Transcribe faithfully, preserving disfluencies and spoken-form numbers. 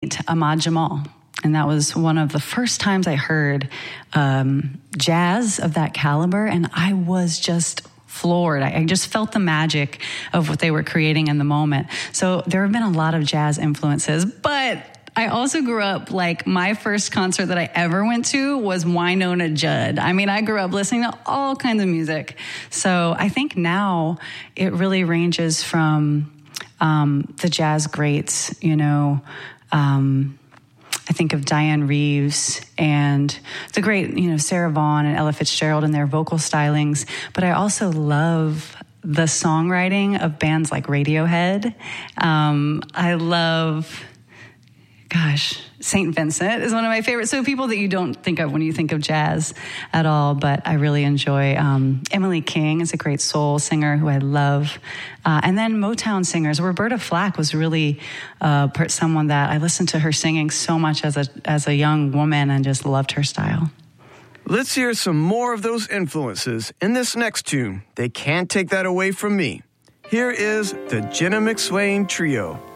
meet Ahmad Jamal. And that was one of the first times I heard um, jazz of that caliber. And I was just floored. I, I just felt the magic of what they were creating in the moment. So there have been a lot of jazz influences, but I also grew up, like, my first concert that I ever went to was Wynonna Judd. I mean, I grew up listening to all kinds of music. So I think now it really ranges from um, the jazz greats, you know, um, I think of Diane Reeves and the great, you know, Sarah Vaughan and Ella Fitzgerald and their vocal stylings. But I also love the songwriting of bands like Radiohead. Um, I love... Gosh, Saint Vincent is one of my favorites. So people that you don't think of when you think of jazz at all, but I really enjoy. Um, Emily King is a great soul singer who I love. Uh, and then Motown singers. Roberta Flack was really uh, someone that I listened to her singing so much as a as a young woman and just loved her style. Let's hear some more of those influences in this next tune. They can't take that away from me. Here is the Jenna McSwain Trio.